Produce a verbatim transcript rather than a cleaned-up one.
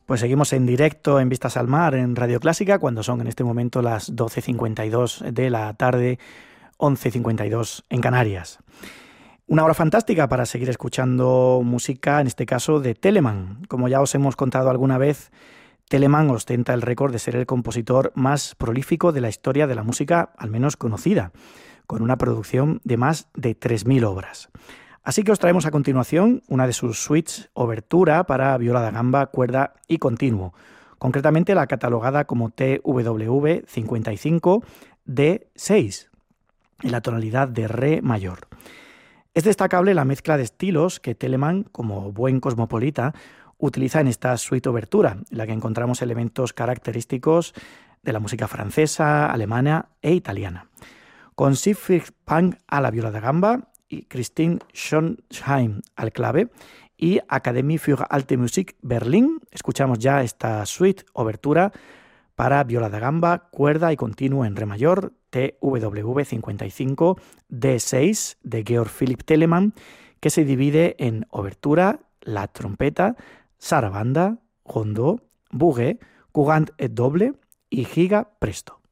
Pues seguimos en directo en Vistas al Mar, en Radio Clásica, cuando son en este momento las doce cincuenta y dos de la tarde, once cincuenta y dos en Canarias. Una hora fantástica para seguir escuchando música, en este caso de Telemann. Como ya os hemos contado alguna vez, Telemann ostenta el récord de ser el compositor más prolífico de la historia de la música, al menos conocida, con una producción de más de tres mil obras. Así que os traemos a continuación una de sus suites obertura para viola da gamba, cuerda y continuo, concretamente la catalogada como T W V cincuenta y cinco D seis, en la tonalidad de Re mayor. Es destacable la mezcla de estilos que Telemann, como buen cosmopolita, utiliza en esta suite obertura, en la que encontramos elementos característicos de la música francesa, alemana e italiana. Con Siegfried Pang a la viola da gamba y Christine Schonsheim al clave y Akademie für Alte Musik Berlín, escuchamos ya esta suite obertura para viola da gamba, cuerda y continuo en re mayor, T W V cincuenta y cinco D seis de Georg Philipp Telemann, que se divide en obertura, la trompeta, sarabanda, rondó, bouget, courant et double y giga presto.